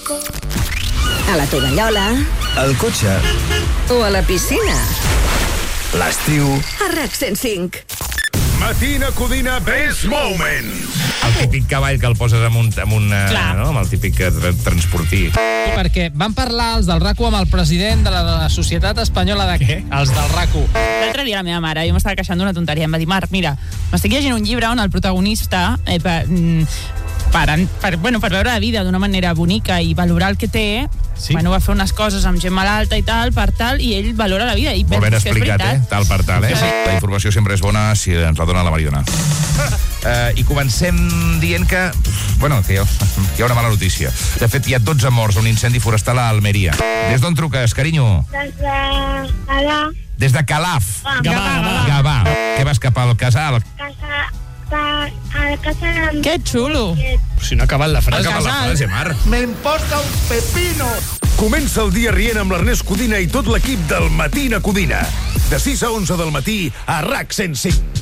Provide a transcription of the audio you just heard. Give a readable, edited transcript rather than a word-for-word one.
A la tovallola. Al cotxe. O a la piscina. L'estiu. A RAC 105. Matina Codina Best Moments. El típic cavall que el poses amb el típic transportí. Perquè van parlar els del RAC1 amb el president de la Societat Espanyola de... Què? Els del RAC1. L'altre dia la meva mare, jo m'estava queixant d'una tonteria, em va dir, Marc, mira, m'estic llegint un llibre on el protagonista, per veure la vida d'una manera bonica i valorar el que té, Sí. va fer unes coses amb gent malalta i tal, i ell valora la vida. I Molt ben penso que és explicat, veritat. Tal per tal, Sí. La informació sempre és bona si ens la dona la Mariona. I comencem dient que hi ha una mala notícia. De fet, hi ha 12 morts a un incendi forestal a Almeria. Des d'on truques, carinyo? Des de Calaf. Des de Calaf. Gavà. Què vas cap al casal? A casa de... Que xulo. Si no ha acabat la frase. Marc. Comença el dia rient amb l'Ernest Codina i tot l'equip del Matina Codina. De 6 a 11 del matí a RAC 105.